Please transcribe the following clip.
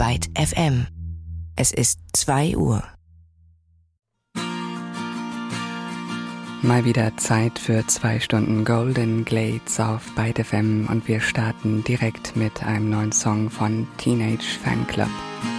Byte FM. Es ist 2 Uhr. Mal wieder Zeit für 2 Stunden Golden Glades auf Byte FM und wir starten direkt mit einem neuen Song von Teenage Fanclub.